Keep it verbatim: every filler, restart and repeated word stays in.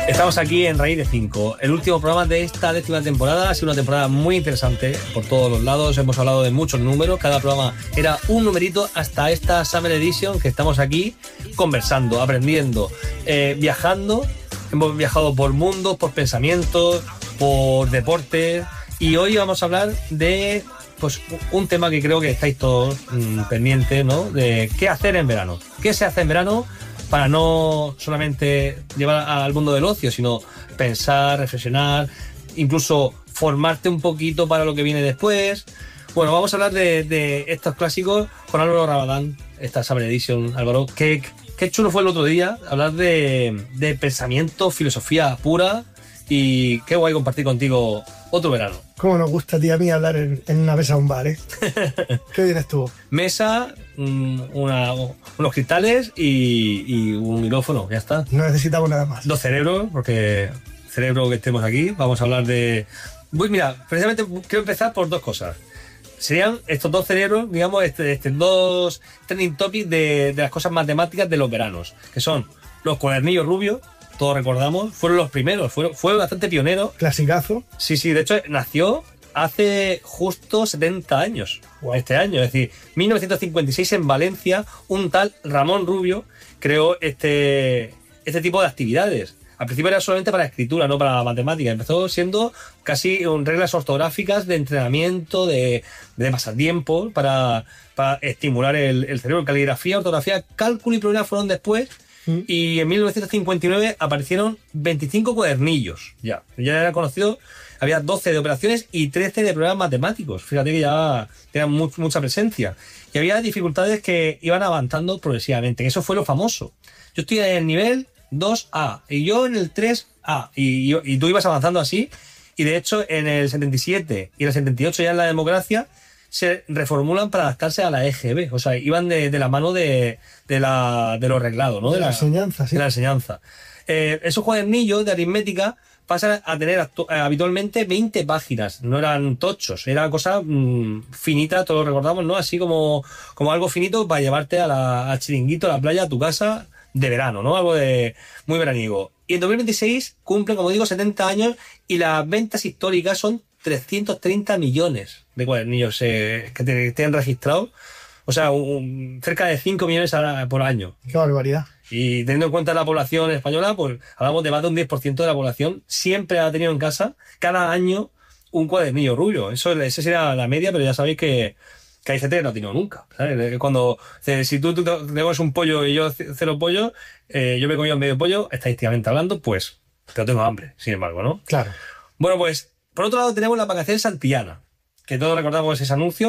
Estamos aquí en Raíz de cinco, el último programa de esta décima temporada. Ha sido una temporada muy interesante por todos los lados. Hemos hablado de muchos números. Cada programa era un numerito hasta esta Summer Edition, que estamos aquí conversando, aprendiendo, eh, viajando. Hemos viajado por mundos, por pensamientos, por deportes. Y hoy vamos a hablar de pues un tema que creo que estáis todos mmm, pendientes, ¿no? De qué hacer en verano. ¿Qué se hace en verano para no solamente llevar al mundo del ocio, sino pensar, reflexionar, incluso formarte un poquito para lo que viene después? Bueno, vamos a hablar de, de estos clásicos con Álvaro Rabadán, esta Summer Edition. Álvaro, qué, qué chulo fue el otro día hablar de, de pensamiento, filosofía pura, y qué guay compartir contigo otro verano. Cómo nos gusta a ti y a mí hablar en, en una mesa de un bar, ¿eh? Qué bien estuvo. Mesa, una, unos cristales y, y un micrófono, ya está. No necesitamos nada más. Dos cerebros, porque cerebro que estemos aquí, vamos a hablar de... Pues mira, precisamente quiero empezar por dos cosas. Serían estos dos cerebros, digamos, este, este dos trending topics de, de las cosas matemáticas de los veranos, que son los cuadernillos rubios. Todos recordamos, fueron los primeros, fueron, fue bastante pionero. Clasicazo. Sí, sí, de hecho nació hace justo setenta años, wow. Este año, es decir, mil novecientos cincuenta y seis en Valencia, un tal Ramón Rubio creó este, este tipo de actividades. Al principio era solamente para escritura, no para matemática. Empezó siendo casi un, reglas ortográficas de entrenamiento, de, de pasatiempo, para, para estimular el, el cerebro. Caligrafía, ortografía, cálculo y probabilidad fueron después. Y en mil novecientos cincuenta y nueve aparecieron veinticinco cuadernillos. Ya, ya era conocido. Había doce de operaciones y trece de problemas matemáticos. Fíjate que ya tenían mu- mucha presencia. Y había dificultades que iban avanzando progresivamente. Eso fue lo famoso. Yo estoy en el nivel dos A y yo en el tres A. Y, yo, y tú ibas avanzando así. Y de hecho en el setenta y siete y en el setenta y ocho ya en la democracia se reformulan para adaptarse a la E G B. O sea, iban de, de la mano de, de, la, de lo reglado, ¿no? De, de la, la enseñanza, sí. De la enseñanza. Eh, esos cuadernillos de aritmética pasan a tener actu- habitualmente veinte páginas. No eran tochos, era cosa mmm, finita, todos lo recordamos, ¿no? Así como, como algo finito para llevarte a la, al chiringuito, a la playa, a tu casa de verano, ¿no? Algo de muy veraniego. Y en dos mil veintiséis cumple, como digo, setenta años y las ventas históricas son trescientos treinta millones de cuadernillos eh, que te, te han registrado. O sea, un, cerca de cinco millones a, por año. Qué barbaridad. Y teniendo en cuenta la población española, pues hablamos de más de un diez por ciento de la población siempre ha tenido en casa cada año un cuadernillo rubio. Eso, esa sería la media, pero ya sabéis que, que hay gente que no ha tenido nunca, ¿sabes? Cuando, si tú, tú te comes un pollo y yo cero pollo, eh, yo me he comido medio pollo, estadísticamente hablando, pues, pero tengo hambre, sin embargo, ¿no? Claro. Bueno, pues, por otro lado tenemos la vacación santillana, que todos recordamos ese anuncio.